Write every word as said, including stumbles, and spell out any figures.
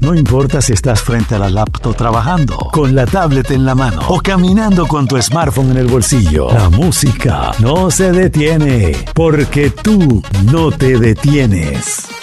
No importa si estás frente a la laptop trabajando, con la tablet en la mano o caminando con tu smartphone en el bolsillo. La música no se detiene porque tú no te detienes.